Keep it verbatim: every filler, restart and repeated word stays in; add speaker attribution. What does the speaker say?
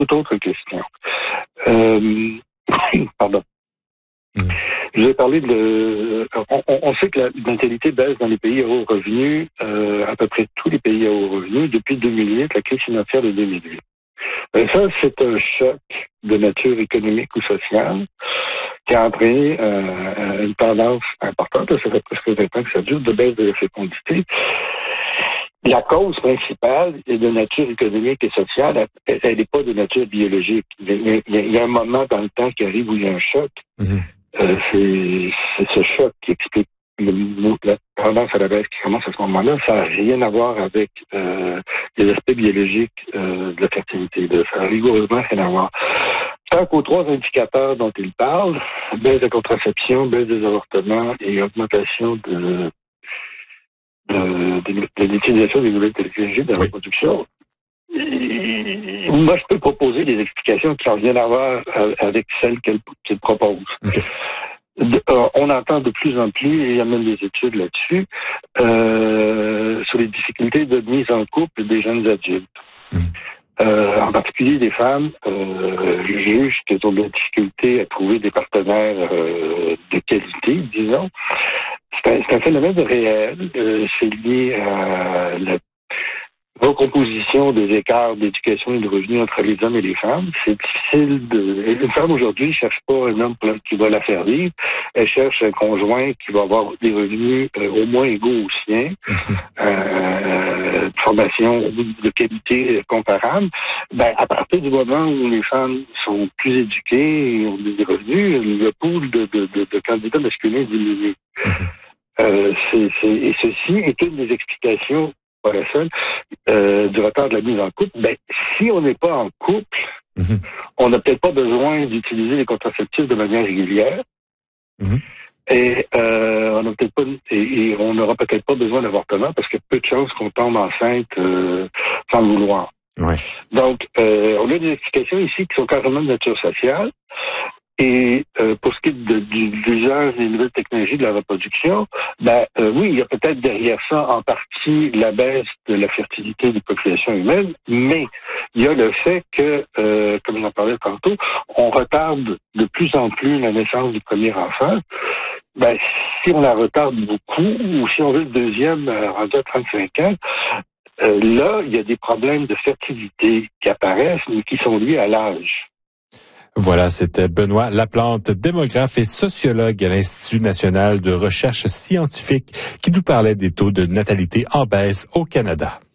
Speaker 1: toute autre question. Euh, pardon. Mmh. Je vais parler de... On, on sait que la natalité baisse dans les pays à haut revenu, euh, à peu près tous les pays à haut revenu, depuis deux mille huit, la crise financière de deux mille huit. Et ça, c'est un choc de nature économique ou sociale qui a entraîné euh, une tendance importante, ça fait presque vingt ans que ça dure, de baisse de la fécondité. La cause principale est de nature économique et sociale, elle n'est pas de nature biologique. Il y, a, il y a un moment dans le temps qui arrive où il y a un choc. Mmh. Euh, c'est, c'est ce choc qui explique le, la tendance à la baisse qui commence à ce moment-là. Ça n'a rien à voir avec euh, les aspects biologiques euh, de la fertilité. De, ça n'a rigoureusement rien à voir. Tant qu'aux trois indicateurs dont il parle, baisse de contraception, baisse des avortements et augmentation de de, de, de l'utilisation des nouvelles technologies de la reproduction, et moi, je peux proposer des explications qui n'ont rien à voir avec celles qu'elle, qu'elle propose. Okay. De, euh, on entend de plus en plus, et il y a même des études là-dessus, euh, sur les difficultés de mise en couple des jeunes adultes. Mmh. Euh, en particulier des femmes euh, jugent qu'elles ont de la difficulté à trouver des partenaires euh, de qualité, disons. C'est un, c'est un phénomène réel. Euh, c'est lié à la recomposition des écarts d'éducation et de revenus entre les hommes et les femmes. C'est difficile de... Une femme aujourd'hui ne cherche pas un homme qui va la faire vivre. Elle cherche un conjoint qui va avoir des revenus euh, au moins égaux aux siens, euh, de formation de qualité comparable. Ben, à partir du moment où les femmes sont plus éduquées et ont des revenus, le pool de, de, de, de candidats masculins diminue. Euh, c'est, c'est, et ceci est une des explications, pas la seule, euh, du retard de la mise en couple. Ben, si on n'est pas en couple, mm-hmm. on n'a peut-être pas besoin d'utiliser les contraceptifs de manière régulière. Mm-hmm. Et euh, on n'a peut-être pas et, et on n'aura peut-être pas besoin d'avortement parce qu'il y a peu de chances qu'on tombe enceinte euh, sans le vouloir. Ouais. Donc, euh, on a des explications ici qui sont carrément de nature sociale. Et euh, pour ce qui est de, de, de l'usage des nouvelles technologies de la reproduction, ben euh, oui, il y a peut-être derrière ça en partie la baisse de la fertilité des populations humaines, mais il y a le fait que, euh, comme j'en parlais tantôt, on retarde de plus en plus la naissance du premier enfant. Ben, si on la retarde beaucoup, ou si on veut le deuxième euh, rendu à trente-cinq ans, euh, là, il y a des problèmes de fertilité qui apparaissent, mais qui sont liés à l'âge.
Speaker 2: Voilà, c'était Benoît Laplante, démographe et sociologue à l'Institut national de recherche scientifique, qui nous parlait des taux de natalité en baisse au Canada.